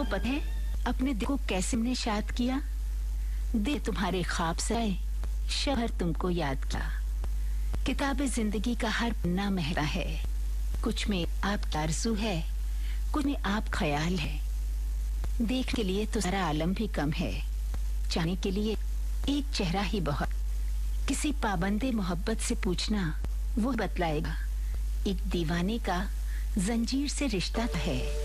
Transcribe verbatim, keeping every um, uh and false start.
आपको पता है अपने दिल को कैसे हमने शाद किया? दे तुम्हारे ख्वाब सजाए, शहर तुमको याद किया। किताब जिंदगी का हर पन्ना महका है, कुछ में आप आरज़ू है, कुछ में आप ख्याल है। देख के लिए तो सारा आलम भी कम है, चाहने के लिए एक चेहरा ही बहुत। किसी पाबंदे मोहब्बत से पूछना, वो बतलाएगा एक दीवाने का जंजीर से रिश्ता है।